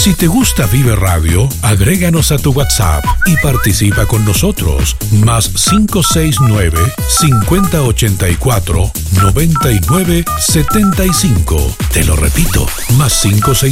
Si te gusta Vive Radio, agréganos a tu WhatsApp y participa con nosotros. Más 569-5084-9975. Te lo repito, más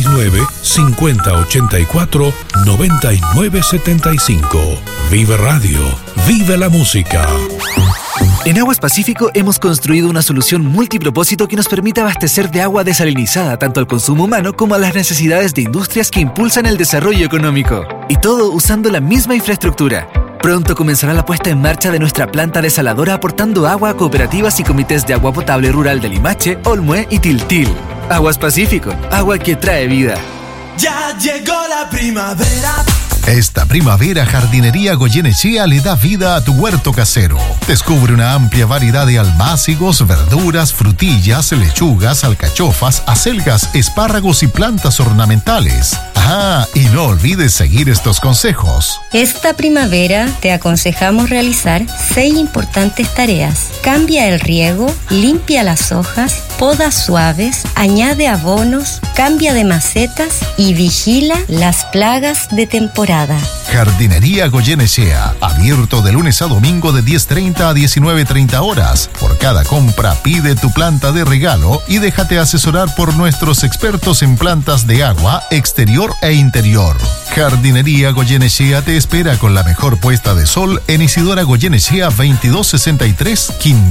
569-5084-9975. Vive Radio, vive la música. En Aguas Pacífico hemos construido una solución multipropósito que nos permite abastecer de agua desalinizada tanto al consumo humano como a las necesidades de industrias que impulsan el desarrollo económico. Y todo usando la misma infraestructura. Pronto comenzará la puesta en marcha de nuestra planta desaladora aportando agua a cooperativas y comités de agua potable rural de Limache, Olmué y Tiltil. Aguas Pacífico, agua que trae vida. Ya llegó la primavera. Esta primavera, Jardinería Goyenechea le da vida a tu huerto casero. Descubre una amplia variedad de almácigos, verduras, frutillas, lechugas, alcachofas, acelgas, espárragos y plantas ornamentales. Ah, y no olvides seguir estos consejos. Esta primavera te aconsejamos realizar 6 importantes tareas. Cambia el riego, limpia las hojas, poda suaves, añade abonos, cambia de macetas y vigila las plagas de temporada. Jardinería Goyenechea, abierto de lunes a domingo de 10:30 a 19:30 horas. Por cada compra pide tu planta de regalo y déjate asesorar por nuestros expertos en plantas de agua, exterior e interior. Jardinería Goyenechea te espera con la mejor puesta de sol en Isidora Goyenechea 2263, Quintana.